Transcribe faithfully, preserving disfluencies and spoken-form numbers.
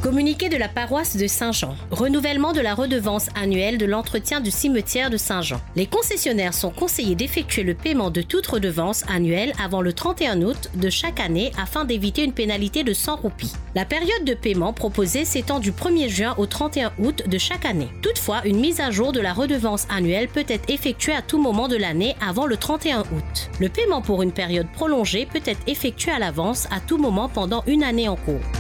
Communiqué de la paroisse de Saint-Jean. Renouvellement de la redevance annuelle de l'entretien du cimetière de Saint-Jean. Les concessionnaires sont conseillés d'effectuer le paiement de toute redevance annuelle avant le trente et un août de chaque année afin d'éviter une pénalité de cent roupies. La période de paiement proposée s'étend du premier juin au trente et un août de chaque année. Toutefois, une mise à jour de la redevance annuelle peut être effectuée à tout moment de l'année avant le trente et un août. Le paiement pour une période prolongée peut être effectué à l'avance à tout moment pendant une année en cours.